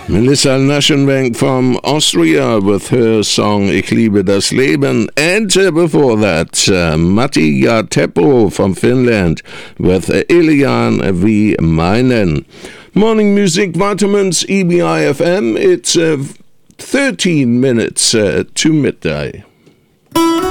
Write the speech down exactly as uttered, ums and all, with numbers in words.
Melissa Naschenbank from Austria with her song Ich liebe das Leben. And uh, before that, uh, Matija Teppo from Finland with uh, Ilian V. Meinen. Morning Music Vitamins, E B I F M. It's uh, thirteen minutes uh, to midday.